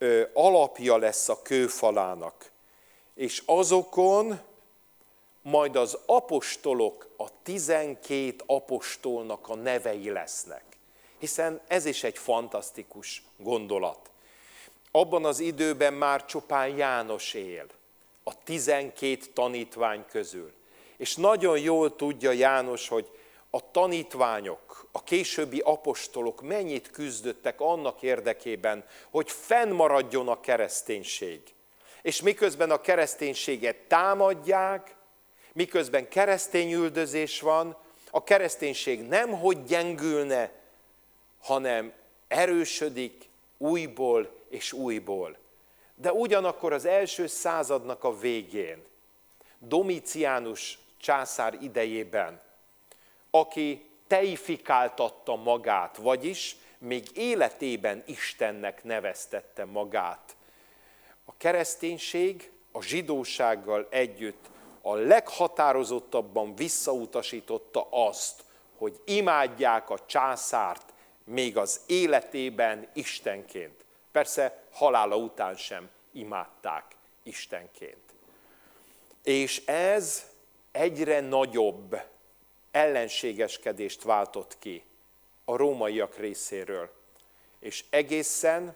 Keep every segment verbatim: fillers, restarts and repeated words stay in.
alapja lesz a kőfalának. És azokon majd az apostolok, a tizenkét apostolnak a nevei lesznek. Hiszen ez is egy fantasztikus gondolat. Abban az időben már csupán János él, a tizenkét tanítvány közül. És nagyon jól tudja János, hogy a tanítványok, a későbbi apostolok mennyit küzdöttek annak érdekében, hogy fennmaradjon a kereszténység. És miközben a kereszténységet támadják, miközben keresztényüldözés van, a kereszténység nem hogy gyengülne, hanem erősödik újból és újból. De ugyanakkor az első századnak a végén, Domitianus császár idejében, aki teifikáltatta magát, vagyis még életében Istennek neveztette magát. A kereszténység a zsidósággal együtt a leghatározottabban visszautasította azt, hogy imádják a császárt még az életében Istenként. Persze halála után sem imádták Istenként. És ez egyre nagyobb ellenségeskedést váltott ki a rómaiak részéről. És egészen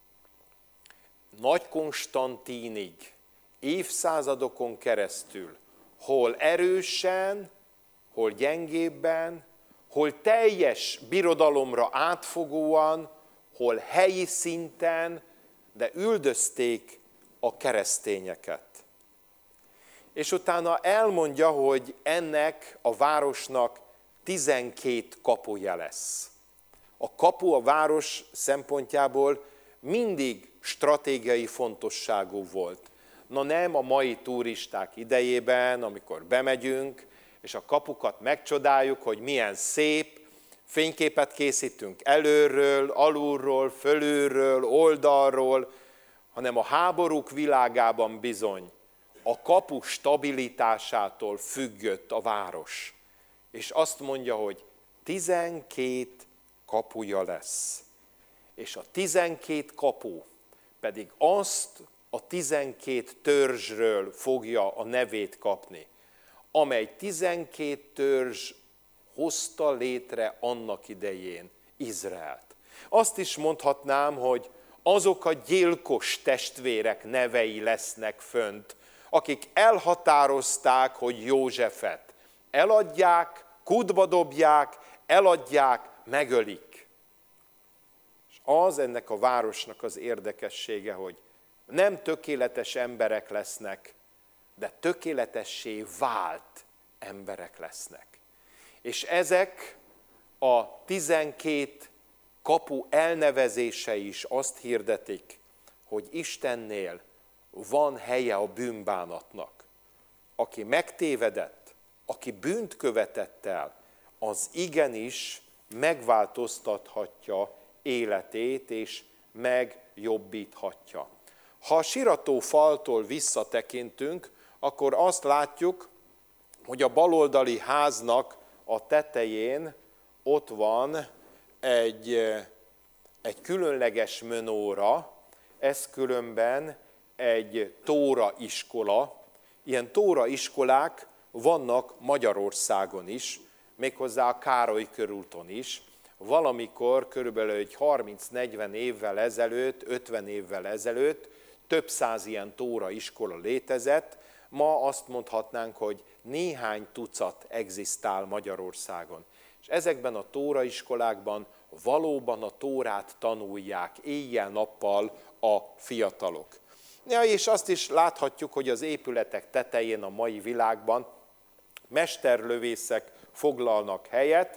Nagy Konstantínig, évszázadokon keresztül, hol erősen, hol gyengébben, hol teljes birodalomra átfogóan, hol helyi szinten, de üldözték a keresztényeket. És utána elmondja, hogy ennek a városnak tizenkét kapuja lesz. A kapu a város szempontjából mindig stratégiai fontosságú volt. Na nem a mai turisták idejében, amikor bemegyünk, és a kapukat megcsodáljuk, hogy milyen szép, fényképet készítünk előről, alulról, fölülről, oldalról, hanem a háborúk világában bizony a kapu stabilitásától függött a város. És azt mondja, hogy tizenkét kapuja lesz. És a tizenkét kapu pedig azt a tizenkét törzsről fogja a nevét kapni, amely tizenkét törzs hozta létre annak idején Izraelt. Azt is mondhatnám, hogy azok a gyilkos testvérek nevei lesznek fönt, akik elhatározták, hogy Józsefet eladják, kútba dobják, eladják, megölik. És az ennek a városnak az érdekessége, hogy nem tökéletes emberek lesznek, de tökéletessé vált emberek lesznek. És ezek a tizenkét kapu elnevezése is azt hirdetik, hogy Istennél van helye a bűnbánatnak. Aki megtévedett, aki bűnt követett el, az igenis megváltoztathatja életét és megjobbíthatja. Ha a siratófaltól visszatekintünk, akkor azt látjuk, hogy a baloldali háznak a tetején ott van egy, egy különleges menóra, ez különben egy tóra iskola. Ilyen tóra iskolák vannak Magyarországon is, méghozzá a Károly körúton is. Valamikor körülbelül egy harminc-negyven évvel ezelőtt, ötven évvel ezelőtt több száz ilyen tóra iskola létezett. Ma azt mondhatnánk, hogy néhány tucat egzisztál Magyarországon. És ezekben a tóraiskolákban valóban a tórát tanulják éjjel-nappal a fiatalok. Ja, és azt is láthatjuk, hogy az épületek tetején a mai világban mesterlövészek foglalnak helyet,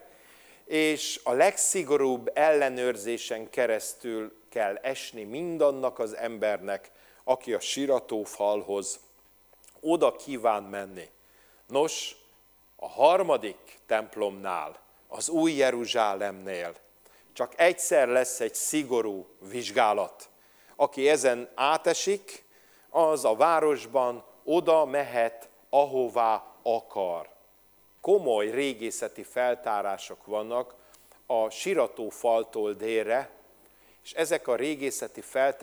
és a legszigorúbb ellenőrzésen keresztül kell esni mindannak az embernek, aki a siratófalhoz oda kíván menni. Nos, a harmadik templomnál, az Új Jeruzsálemnél csak egyszer lesz egy szigorú vizsgálat. Aki ezen átesik, az a városban oda mehet, ahová akar. Komoly régészeti feltárások vannak a siratófaltól délre, és ezek a régészeti feltárások